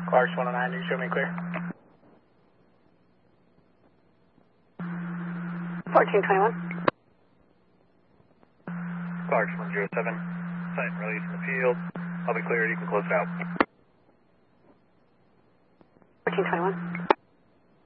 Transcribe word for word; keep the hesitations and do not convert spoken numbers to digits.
Clarks one oh nine, you show me clear. fourteen twenty-one. Clarks one oh seven, sight and release in the field. I'll be cleared, you can close it out. fourteen twenty-one.